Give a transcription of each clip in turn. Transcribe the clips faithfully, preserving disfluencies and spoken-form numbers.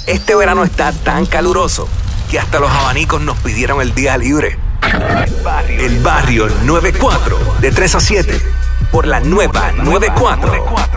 Este verano está tan caluroso que hasta los abanicos nos pidieron el día libre. El Barrio noventa y cuatro, de tres a siete, por la nueva noventa y cuatro.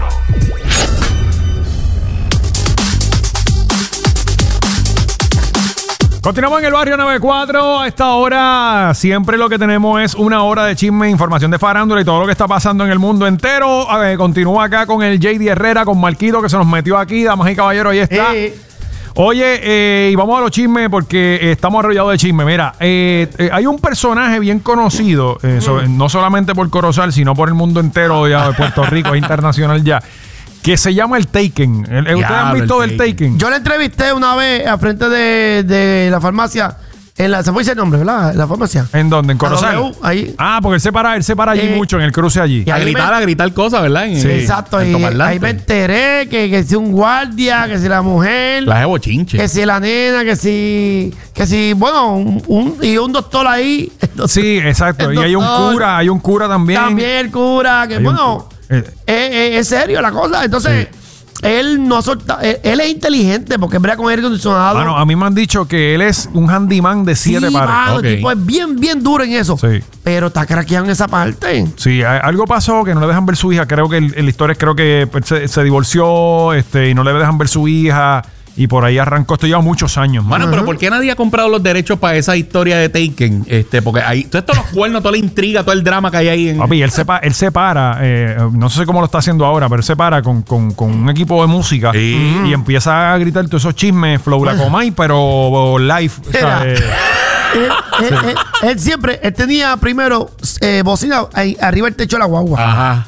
Continuamos en el Barrio noventa y cuatro. A esta hora siempre lo que tenemos es una hora de chisme, información de farándula y todo lo que está pasando en el mundo entero. Eh, continúa acá con el J D Herrera, con Marquito, que se nos metió aquí. Damas y caballeros, ahí está. Eh. Oye, eh, y vamos a los chismes porque eh, estamos arrollados de chisme. Mira, eh, eh, hay un personaje bien conocido, eh, so, mm. no solamente por Corozal, sino por el mundo entero ya de Puerto Rico, es internacional ya, que se llama el Taken. El, ¿Ustedes han visto del Taken? Yo le entrevisté una vez a frente de, de la farmacia. En la, se fue ese nombre, ¿verdad? La farmacia. ¿En dónde? ¿En Corozal? W, ahí. Ah, porque él se para, él se para allí eh, mucho, en el cruce allí. A gritar, me, a gritar cosas, ¿verdad? En, sí. Exacto. Y ahí me enteré que, que si un guardia, que si la mujer. La de bochinche. Que si la nena, que si. Que si, bueno, un, un, y un doctor ahí. Doctor, sí, exacto. Y hay un cura, hay un cura también. También el cura, que hay bueno, es eh, eh, serio la cosa. Entonces. Sí. Él no solta, él, él es inteligente porque es con aire acondicionado. Bueno, a mí me han dicho que él es un handyman de siete sí, pares. Mano, okay. El tipo es bien, bien duro en eso. Sí. Pero está craqueado en esa parte. Sí, algo pasó que no le dejan ver su hija. Creo que el, el la historia es creo que se, se divorció este, y no le dejan ver su hija. Y por ahí arrancó, esto lleva muchos años. Bueno, uh-huh. Pero ¿por qué nadie ha comprado los derechos para esa historia de Taken? Este, porque ahí, todos estos los cuernos, toda la intriga, todo el drama que hay ahí. En... Papi, él se, pa, él se para, eh, no sé cómo lo está haciendo ahora, pero él se para con, con, con un equipo de música sí. y empieza a gritar todos esos chismes, Flow la Comay, pero live. O sea, eh, él, él, él, él siempre, él tenía primero eh, bocina ahí, arriba del techo de la guagua. Ajá.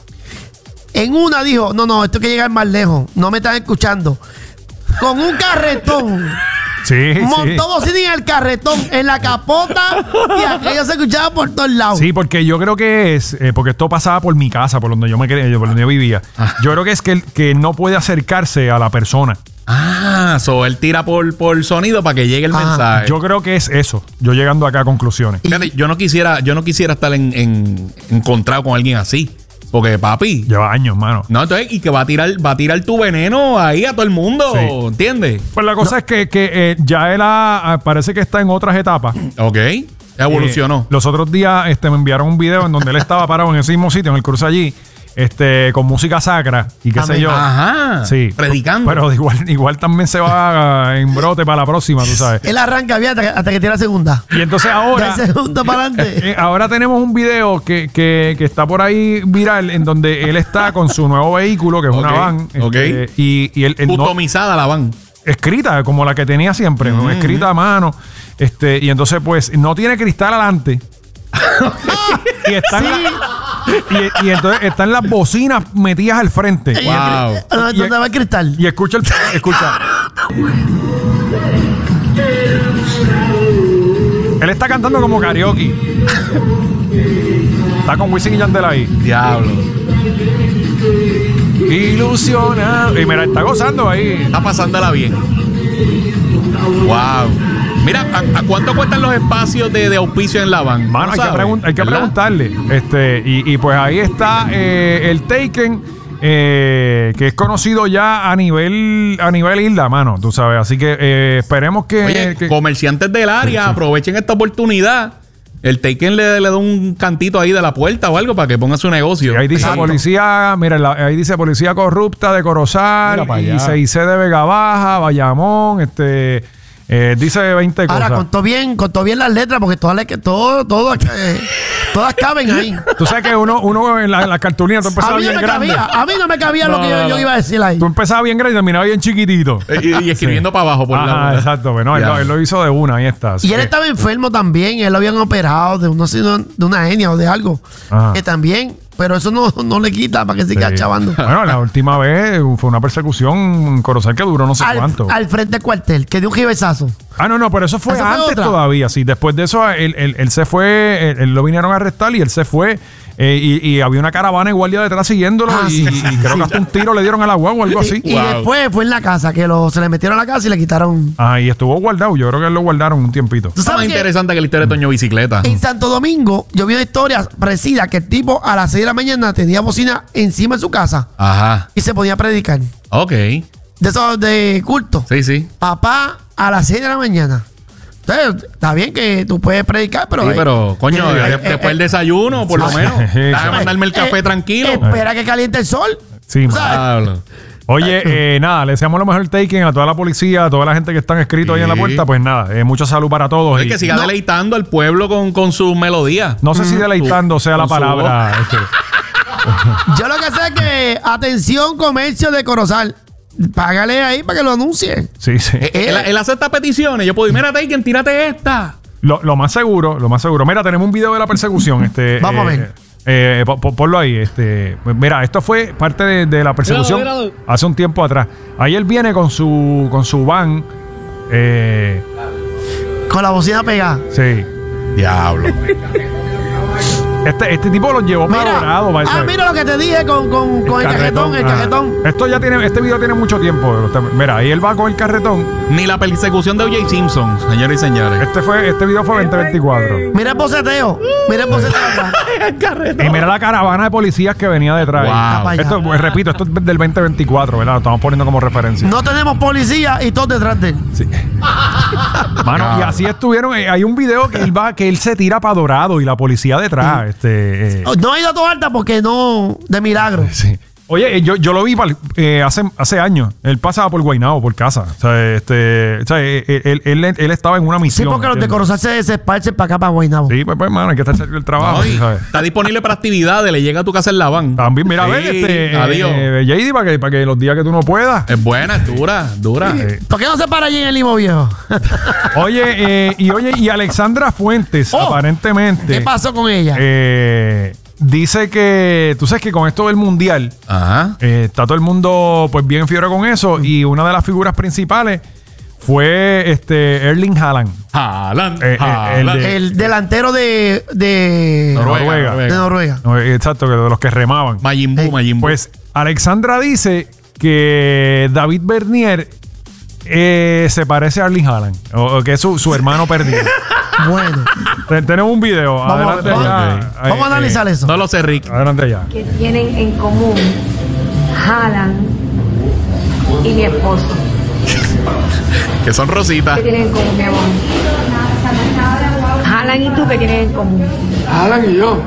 En una dijo, no, no, esto hay que llegar más lejos, no me están escuchando. Con un carretón. Sí, montó sí. bocina en el carretón, en la capota, y aquello se escuchaba por todos lados. Sí, porque yo creo que es, eh, porque esto pasaba por mi casa, por donde yo me quería, por donde yo vivía. Ah. Yo creo que es que, que no puede acercarse a la persona. Ah, so él tira por, por sonido para que llegue el ah. mensaje. Yo creo que es eso. Yo llegando acá a conclusiones. Fíjate, yo no quisiera, yo no quisiera estar en, en, encontrado con alguien así. Porque, papi... Lleva años, mano. No, entonces, y que va a tirar, va a tirar tu veneno ahí a todo el mundo, sí. ¿Entiendes? Pues la cosa no. es que, que eh, ya él ha, parece que está en otras etapas. Ok. Evolucionó. Eh, los otros días este, me enviaron un video en donde él estaba parado en ese mismo sitio, en el cruce allí, este, con música sacra y qué Amén. sé yo. Ajá. Sí. Predicando. Pero igual, igual también se va en brote para la próxima, tú sabes. Él arranca bien hasta que, hasta que tira la segunda. Y entonces ahora... De segunda para adelante. Eh, ahora tenemos un video que, que, que está por ahí viral en donde él está con su nuevo vehículo, que es okay. una van. Ok. Este, y, y él, él Customizada no, la van. Escrita, como la que tenía siempre, mm-hmm. escrita a mano. Este, y entonces, pues, no tiene cristal adelante. y están sí. la, y, y entonces están las bocinas metidas al frente. Wow. ¿Dónde y, va el cristal? Y escucha el, escucha. Él está cantando como karaoke. Está con Wisin y Yandel ahí. Diablo. Ilusionado. Y mira, está gozando ahí. Está pasándola bien. Wow. Mira, ¿a, ¿a cuánto cuestan los espacios de, de auspicio en la van? Mano, no hay, que pregun- hay que preguntarle. Este, y, y pues ahí está eh, el Taken, eh, que es conocido ya a nivel a nivel isla, mano, tú sabes. Así que eh, esperemos que, Oye, que... comerciantes del área, sí, sí. aprovechen esta oportunidad. El Taken le, le da un cantito ahí de la puerta o algo para que ponga su negocio. Y ahí dice Exacto. policía, mira, la, ahí dice policía corrupta de Corozal, y C I C de Vega Baja, Bayamón, este... Eh, dice veinte cosas. Ahora, contó bien, contó bien las letras porque todas, todo, todo, eh, todas caben ahí. Tú sabes que uno, uno en la, la cartulina, tú empezabas bien no grande. Cabía, a mí no me cabía no, lo que yo, yo iba a decir ahí. Tú empezabas bien grande y terminabas bien chiquitito. Y, y escribiendo sí. para abajo por la Ah, exacto. Bueno, él, él lo hizo de una, ahí está. Y él que... estaba enfermo también. Él lo habían operado de, no sé, de una hernia o de algo. Ajá. Que también... Pero eso no, no le quita para que siga sí. chavando. Bueno, la última vez fue una persecución en Corozal que duró no sé al, cuánto. Al frente del cuartel, que dio un jibesazo. Ah, no, no, pero eso fue ¿Eso antes fue todavía. Sí, después de eso, él, él, él se fue, él, él lo vinieron a arrestar y él se fue. Eh, y, y había una caravana de guardia detrás siguiéndolo ah, y, sí. y creo que hasta un tiro le dieron a la guagua o algo así. Y, y wow. después fue en la casa, que lo, se le metieron a la casa y le quitaron. Ah, y estuvo guardado. Yo creo que lo guardaron un tiempito. Está más interesante que la historia de Toño Bicicleta. En Santo Domingo, yo vi una historia parecida que el tipo a las seis de la mañana tenía bocina encima de su casa. Ajá. Y se podía predicar. Ok. de esos de culto. Sí, sí. Papá a las seis de la mañana. Entonces, está bien que tú puedes predicar, pero... Sí, eh, pero, coño, eh, de- eh, después eh, del desayuno, por lo sí. menos. Sí, Déjame sí. mandarme el café eh, tranquilo. Espera que caliente el sol. Sí, O sea, Pablo. Oye, eh, nada, le deseamos lo mejor taken a toda la policía, a toda la gente que están escritos ahí en la Sí. puerta. Pues nada, eh, mucha salud para todos. Es y que siga no. deleitando al pueblo con, con su melodía. no sé si deleitando sea la con su palabra. este, yo lo que sé es que, atención, comercio de Corozal. Págale ahí para que lo anuncie. sí, sí. Eh, Él, él acepta peticiones. Yo puedo ir, mira, Taken, tírate esta. Lo, lo más seguro, lo más seguro. Mira, tenemos un video de la persecución. Este, Vamos a eh, ver. Eh, po- po- ponlo ahí. Este, mira, esto fue parte de, de la persecución Míralo, míralo. hace un tiempo atrás. Ahí él viene con su con su van. Eh, Con la bocina pegada. sí. Diablo. Este, este tipo lo llevó para Dorado. Mira, ah, mira lo que te dije con, con, con el, carretón, el ah. carretón. Esto ya tiene, este video tiene mucho tiempo. Mira, ahí él va con el carretón. Ni la persecución de O J Simpson, señores y señores. Este fue, este video fue veinte veinticuatro. Mira el boceteo. Mira el boceteo acá. Y mira la caravana de policías que venía detrás. Wow. Allá. Esto, pues, repito, esto es del veinte veinticuatro, ¿verdad? Lo estamos poniendo como referencia. No tenemos policía y todos detrás de él. Sí. Mano, y así estuvieron. eh, Hay un video que él va, que él se tira para Dorado y la policía detrás. Este, eh, No he ido a toda alta porque no, de milagro. sí. Oye, eh, yo, yo lo vi pal- eh, hace, hace años. Él pasaba por Guaynabo, por casa. O sea, este, o sea, eh, eh, él, él, él estaba en una Sí, misión. porque los de ¿entiendes? Corozal se, se esparcen para acá, para Guaynabo. Sí, pues, pues, mano, hay que estar cerca del trabajo. No, y ¿sabes? está disponible para actividades, le llega a tu casa en la van. También, mira, a Sí, ver, este, adiós. eh, J D, para que, para que los días que tú no puedas. Es buena, es dura, dura. Eh, ¿Por qué no se para allí en el Limo Viejo? Oye, eh, y oye, y Alexandra Fuentes, Oh, aparentemente. ¿Qué pasó con ella? eh, dice que, tú sabes que con esto del mundial, Ajá. eh, está todo el mundo pues bien fiebre con eso. Y una de las figuras principales fue este Erling Haaland. Haaland, Eh, eh, el Haaland. de- El delantero de, de Noruega, Noruega. de Noruega. Noruega. No, eh, exacto, que de los que remaban. Majin Buu, Eh, Majin Buu. Pues Alexandra dice que David Bernier eh, se parece a Erling Haaland, o, o que es su, su hermano perdido. Bueno, Ten- Tenemos un video. Vamos a- Adelante vamos- ya. ok. Vamos a analizar eso. No lo sé, Rick. Adelante ya. que tienen en común Haaland y mi esposo. Que son rositas. ¿Qué tienen en común, mi amor? Haaland y tú, ¿qué tienen en común? Alan y yo.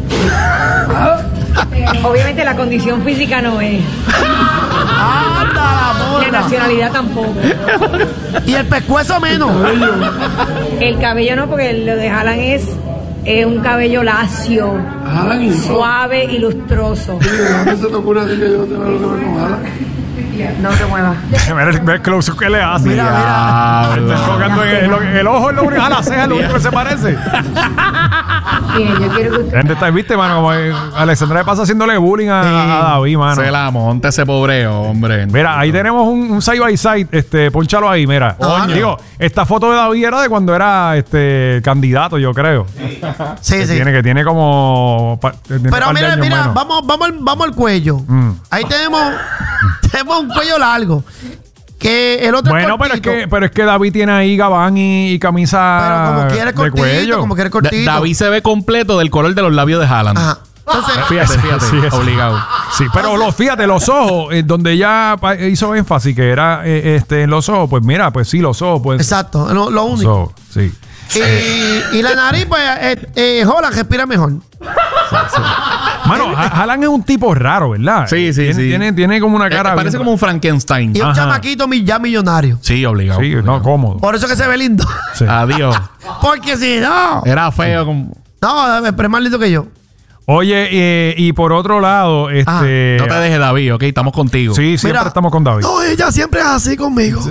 Obviamente la condición física no es, ¡Anda la la bola! nacionalidad tampoco. Y el pescuezo menos. El cabello no, porque lo de Haaland es, es un cabello lacio, Alan y yo. suave y lustroso. ¿A qué se te ocurre decir que yo tengo algo que ver con Alan? No te muevas. Mira el, el close que le hace. Mira, mira. Está enfocando en el, el ojo es lo único, a la ceja es lo único que se parece. Miren, yo quiero que usted... Gente está, viste, mano, como eh, Alexandra le pasa haciéndole bullying a, a David, mano. Se la monta ese pobre hombre. Mira, ahí tenemos un, un side by side, este, ponchalo ahí, mira. Coño. Digo, esta foto de David era de cuando era este candidato, yo creo. Sí, que sí. Tiene, que tiene como. pa- tiene un Pero par de mira, años mira, menos. vamos, vamos, al, vamos al cuello. Mm. Ahí tenemos, tenemos un cuello largo. Que el otro Bueno, pero es, cortito. que, pero es que David tiene ahí gabán y, y camisa Pero como quiere de cortito, cuello. como quiere Da- cortito. David se ve completo del color de los labios de Haaland. Ajá. Entonces, Fíjate, fíjate. Sí, sí. Obligado. Sí, pero los, fíjate, los ojos, eh, donde ella pa- hizo énfasis que era eh, este, en los ojos, pues mira, pues sí, los ojos, pues. exacto, lo, lo Los único. ojos, sí. Y, y la nariz, pues, eh, eh, Holland respira mejor. Mano, Ha- Haaland es un tipo raro, ¿verdad? Sí, sí, tiene, sí. Tiene, tiene como una Eh, cara. parece bien- como un Frankenstein. Y un Ajá. chamaquito mi- ya millonario. Sí, obligado. Sí, no, cómodo. Por eso que se ve lindo. Sí. Adiós. Porque si no. Era feo como. No, pero es más lindo que yo. Oye, eh, y por otro lado, este. No te dejes, David, ok, estamos contigo. Sí, siempre Mira, estamos con David. No, ella siempre es así conmigo.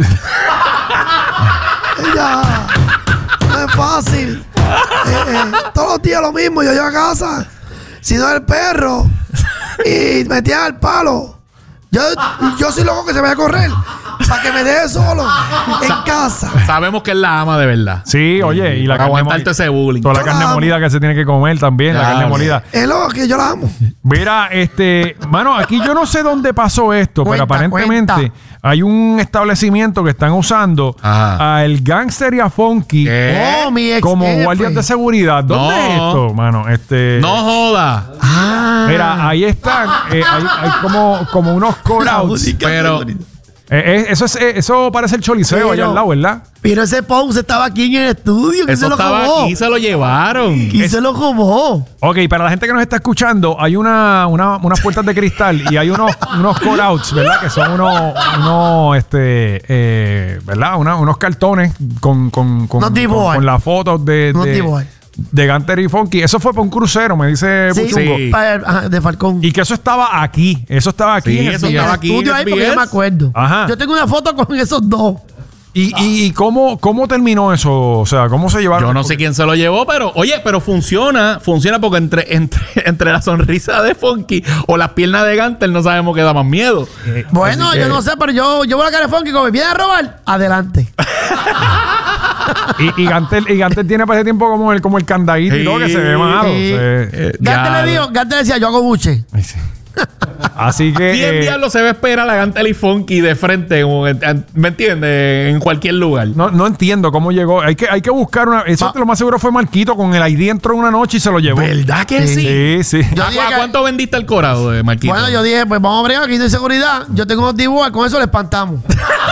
Ella no es fácil. Eh, eh, todos los días lo mismo. Yo llego a casa, si no el perro, y me tiran al palo. Yo, yo soy loco que se vaya a correr para que me deje solo en casa. Sabemos que él la ama de verdad. Sí, oye, y la Para carne aguantarte molida. ese bullying. Toda la Yo carne la amo. molida que se tiene que comer también, la Claro. carne molida. Es loco que yo la amo. Mira, este, mano, aquí yo no sé dónde pasó esto, Cuenta, pero aparentemente cuenta. hay un establecimiento que están usando Ajá. a el Gangster y a Funky ¿Qué? Oh, mi ex como jefe. guardias de seguridad. ¿Dónde No. es esto, mano? Este, No joda. Ah. Mira, ahí están, eh, hay, hay como, como unos La call-outs. música Pero, de- Eh, eh, eso, es, eh, eso parece el Choliseo Pero- allá al lado, ¿verdad? Pero ese Pose estaba aquí en el estudio. ¿Quién Eso se lo estaba robó? aquí, se lo llevaron. ¿Quién se lo robó? Ok, para la gente que nos está escuchando, hay una, una, unas puertas de cristal y hay unos, unos cutouts, ¿verdad? Que son unos, unos este, eh, ¿verdad? Una- unos cartones con, con, con, Unos con, dibujos. con las fotos de, Unos de, dibujos. de Gunter y Funky. Eso fue para un crucero, me dice Sí, Puchungo. Sí. pa- ajá, de Falcón. Y que eso estaba aquí. Eso estaba aquí. Sí, en el eso En día. el estaba aquí estudio en ahí el porque yo B S. me acuerdo. Ajá. Yo tengo una foto con esos dos. ¿Y, y, y cómo, cómo terminó eso? O sea, ¿cómo se llevaron? Yo no sé quién se lo llevó, pero oye, pero funciona, funciona porque entre, entre, entre la sonrisa de Funky o las piernas de Gunter no sabemos qué da más miedo. Bueno, Así yo que- no sé, pero yo, yo voy a la cara de Funky como me viene a robar. Adelante. Y, y, Gantel, y Gantel tiene para ese tiempo como el, como el candadito y Sí, todo que se ve malo. sí. Se- Eh, Gante ya. le dijo, Gante decía, yo hago buche. Ay, sí. Así que. ¿Quién eh, diablo se va a esperar a Gunter y Funky de frente? como en- en- ¿Me entiendes? En cualquier lugar. no, no entiendo cómo llegó. Hay que, hay que buscar una. Eso Va- lo más seguro fue Marquito con el I D entró una noche y se lo llevó. ¿Verdad que sí? Sí, sí. Yo ¿A, dije a que- cuánto vendiste el corado de Marquito? Bueno, yo dije, pues vamos a bregar, aquí no hay seguridad. Yo tengo unos dibujos, con eso le espantamos.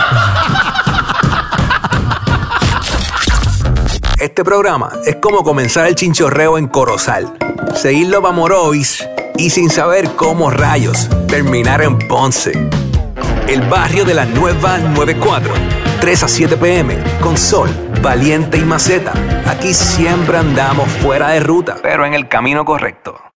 Este programa es como comenzar el chinchorreo en Corozal. Seguirlo para Morovis y sin saber cómo rayos terminar en Ponce. El barrio de la nueva noventa y cuatro. tres a siete p m con Sol, Valiente y Maceta. Aquí siempre andamos fuera de ruta, pero en el camino correcto.